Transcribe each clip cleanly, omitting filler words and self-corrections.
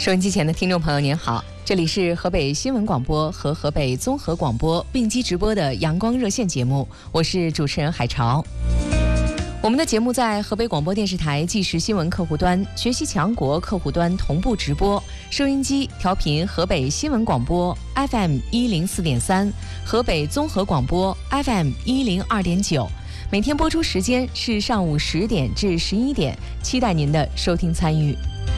收音机前的听众朋友您好，这里是河北新闻广播和河北综合广播并机直播的阳光热线节目，我是主持人海潮。我们的节目在河北广播电视台即时新闻客户端、学习强国客户端同步直播，收音机调频河北新闻广播 FM104.3， 河北综合广播 FM102.9， 每天播出时间是上午10点至11点，期待您的收听参与。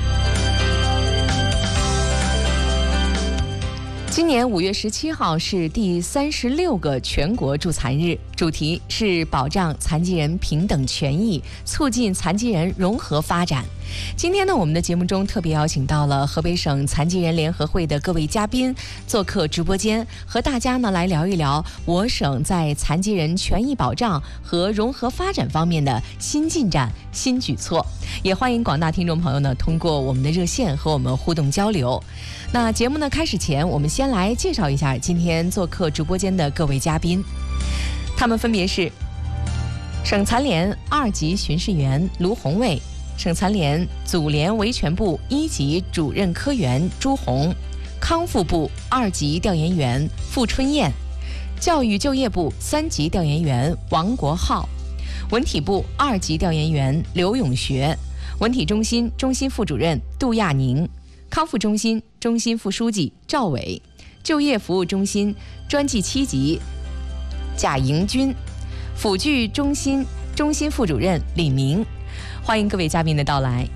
今年5月17号是第36个全国助残日，主题是保障残疾人平等权益，促进残疾人融合发展。今天呢，我们的节目中特别邀请到了河北省残疾人联合会的各位嘉宾做客直播间，和大家呢来聊一聊我省在残疾人权益保障和融合发展方面的新进展、新举措。也欢迎广大听众朋友呢通过我们的热线和我们互动交流。那节目呢开始前，我们先来介绍一下今天做客直播间的各位嘉宾，他们分别是省残联2级巡视员卢红卫，省残联组联维权部1级主任科员朱红，康复部2级调研员付春燕，教育就业部3级调研员王国浩，文体部2级调研员刘永学，文体中心中心副主任杜亚宁，康复中心中心副书记赵伟，就业服务中心专技7级贾迎军，辅具中心中心副主任李明。欢迎各位嘉宾的到来。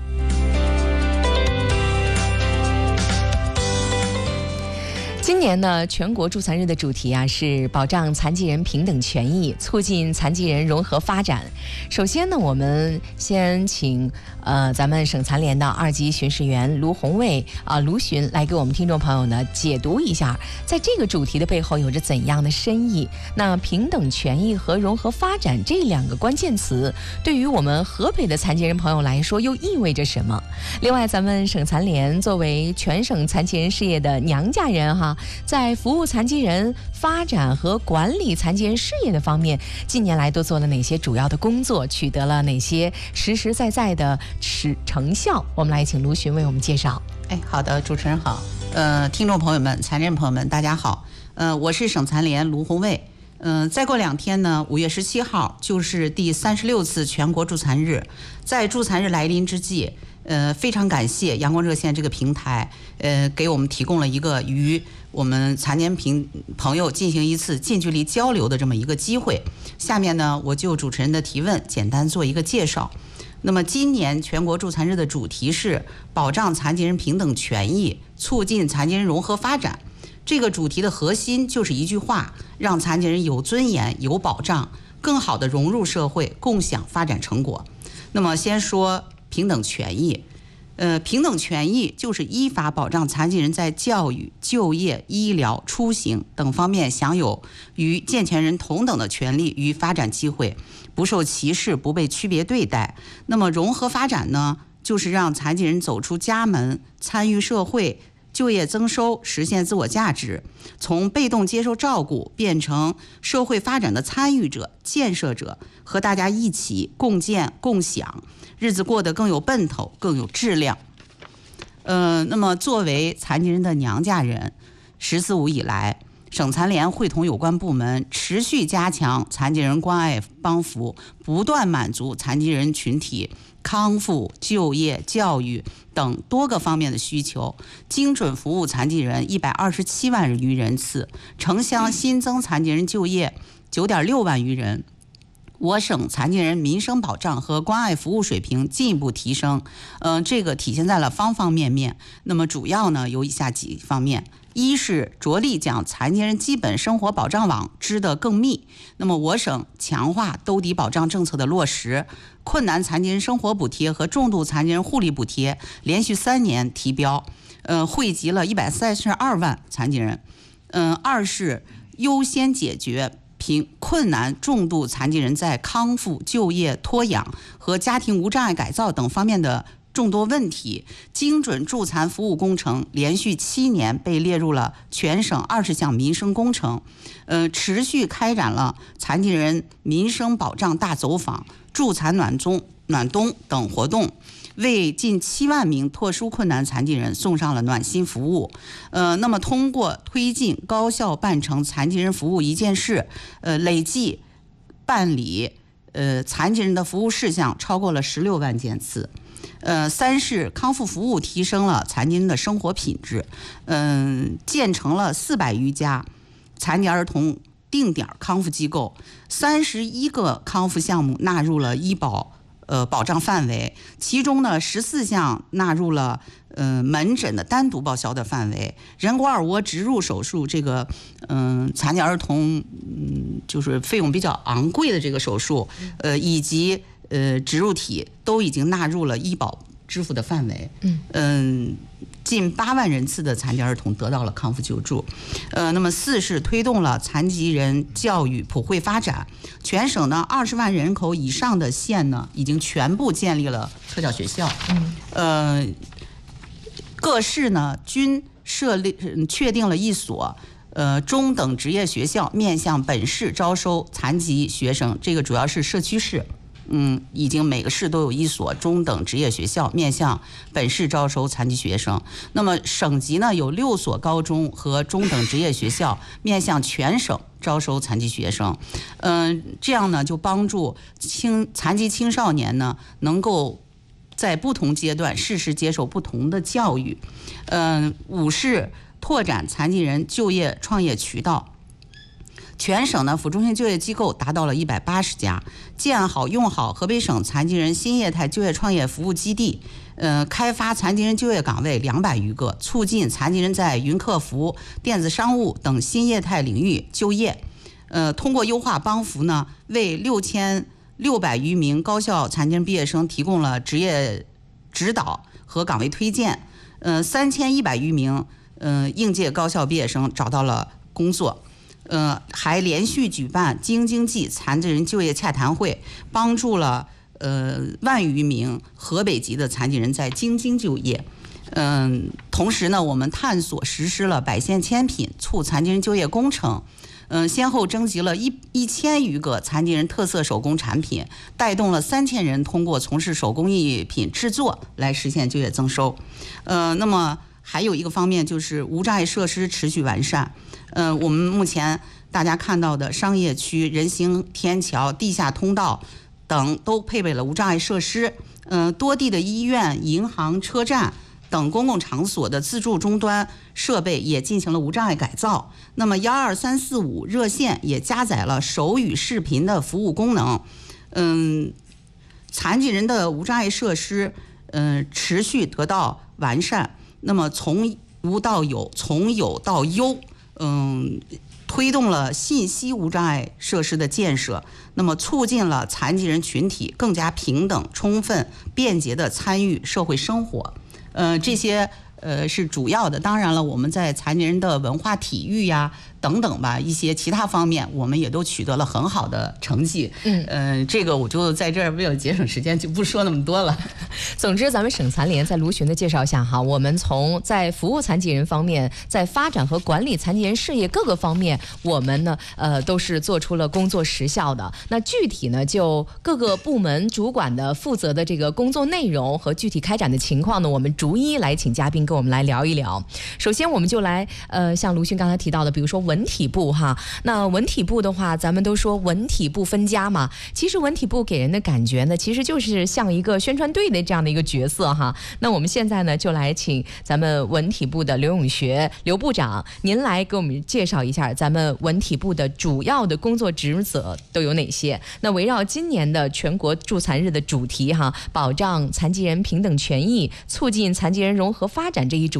今年呢，全国助残日的主题是保障残疾人平等权益，促进残疾人融合发展。首先呢，我们先请咱们省残联的2级巡视员卢红卫卢巡来给我们听众朋友呢解读一下，在这个主题的背后有着怎样的深意。那平等权益和融合发展这2个关键词，对于我们河北的残疾人朋友来说又意味着什么？另外，咱们省残联作为全省残疾人事业的娘家人在服务残疾人、发展和管理残疾人事业的方面，近年来都做了哪些主要的工作，取得了哪些实实在在的成效？我们来请卢巡为我们介绍。 好的，主持人好，听众朋友们、残疾人朋友们，大家好，我是省残联卢红卫。再过2天呢，5月17号就是第36次全国助残日。在助残日来临之际，非常感谢阳光热线这个平台，给我们提供了一个与我们残疾人朋友进行一次近距离交流的这么一个机会。下面呢，我就主持人的提问简单做一个介绍。那么今年全国助残日的主题是保障残疾人平等权益，促进残疾人融合发展。这个主题的核心就是一句话，让残疾人有尊严、有保障，更好地融入社会，共享发展成果。那么先说平等权益。平等权益就是依法保障残疾人在教育、就业、医疗、出行等方面享有与健全人同等的权利与发展机会，不受歧视，不被区别对待。那么融合发展呢，就是让残疾人走出家门，参与社会，就业增收，实现自我价值，从被动接受照顾变成社会发展的参与者、建设者，和大家一起共建共享，日子过得更有奔头，更有质量。那么作为残疾人的娘家人，14五以来，省残联会同有关部门持续加强残疾人关爱帮扶，不断满足残疾人群体康复、就业、教育等多个方面的需求，精准服务残疾人127万余人次，城乡新增残疾人就业9.6万余人。我省残疾人民生保障和关爱服务水平进一步提升，这个体现在了方方面面。那么主要呢有以下几方面：一是着力将残疾人基本生活保障网织得更密。那么我省强化兜底保障政策的落实，困难残疾人生活补贴和重度残疾人护理补贴连续3年提标，惠及了132万残疾人。二是优先解决困难重度残疾人在康复、就业、托养和家庭无障碍改造等方面的众多问题，精准助残服务工程连续7年被列入了全省20项民生工程。持续开展了残疾人民生保障大走访、助残暖暖冬等活动，为近7万名特殊困难残疾人送上了暖心服务。那么通过推进高效办成残疾人服务一件事，累计办理残疾人的服务事项超过了16万件次。3是康复服务提升了残疾人的生活品质，建成了400余家残疾儿童定点康复机构，31个康复项目纳入了医保保障范围，其中呢14项纳入了门诊的单独报销的范围，人工耳蜗植入手术这个残疾儿童就是费用比较昂贵的这个手术，以及植入体都已经纳入了医保支付的范围。近8万人次的残疾儿童得到了康复救助。那么4是推动了残疾人教育普惠发展，全省呢20万人口以上的县呢已经全部建立了特教学校。各市呢均确定了一所中等职业学校，面向本市招收残疾学生，这个主要是社区市。已经每个市都有一所中等职业学校，面向本市招收残疾学生。那么省级呢有6所高中和中等职业学校，面向全省招收残疾学生。这样呢就帮助残疾青少年呢能够在不同阶段适时接受不同的教育。5是拓展残疾人就业创业渠道。全省呢，辅助性就业机构达到了180家，建好用好河北省残疾人新业态就业创业服务基地，开发残疾人就业岗位200余个，促进残疾人在云客服、电子商务等新业态领域就业。通过优化帮扶呢，为6600余名高校残疾人毕业生提供了职业指导和岗位推荐。3100余名应届高校毕业生找到了工作。还连续举办京津冀残疾人就业洽谈会，帮助了万余名河北籍的残疾人在京津就业。同时呢，我们探索实施了百县千品促残疾人就业工程，先后征集了1000余个残疾人特色手工产品，带动了3000人通过从事手工艺品制作来实现就业增收。那么还有一个方面就是无障碍设施持续完善。我们目前大家看到的商业区、人行天桥、地下通道等都配备了无障碍设施。多地的医院、银行、车站等公共场所的自助终端设备也进行了无障碍改造。那么12345热线也加载了手语视频的服务功能。残疾人的无障碍设施持续得到完善。那么从无到有，从有到优，推动了信息无障碍设施的建设，那么促进了残疾人群体更加平等、充分、便捷地参与社会生活。这些是主要的。当然了，我们在残疾人的文化、体育呀等等吧，一些其他方面，我们也都取得了很好的成绩。这个我就在这儿为了节省时间就不说那么多了。 总之，咱们省残联在卢巡的介绍下哈，我们从在服务残疾人方面，在发展和管理残疾人事业各个方面，我们呢都是做出了工作实效的。那具体呢，就各个部门主管的负责的这个工作内容和具体开展的情况呢，我们逐一来请嘉宾跟我们来聊一聊。首先，我们就来像卢巡刚才提到的，比如说文体部哈，那文体部的话，咱们都说文体部分家嘛，其实文体部给人的感觉呢，其实就是像一个宣传队的这样的一个角色哈。那我们现在呢，就来请咱们文体部的刘永学刘部长，您来给我们介绍一下咱们文体部的主要的工作职责都有哪些。那围绕今年的全国助残日的主题哈，保障残疾人平等权益，促进残疾人融合发展这一主